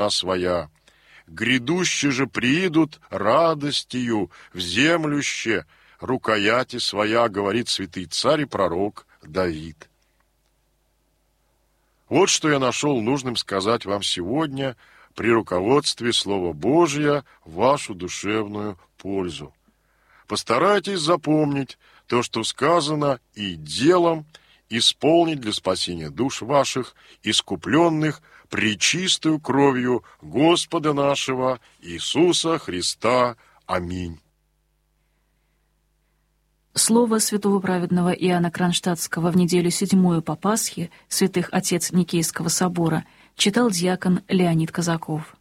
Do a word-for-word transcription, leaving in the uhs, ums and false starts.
своя. Грядущие же приидут радостью в землюще, рукояти своя, говорит святый царь и пророк Давид. Вот что я нашел нужным сказать вам сегодня при руководстве Слова Божия в вашу душевную пользу. Постарайтесь запомнить то, что сказано, и делом исполнить для спасения душ ваших, искупленных пречистою кровью Господа нашего Иисуса Христа. Аминь. Слово святого праведного Иоанна Кронштадтского в неделю седьмую по Пасхе святых отец Никейского собора читал диакон Леонид Казаков.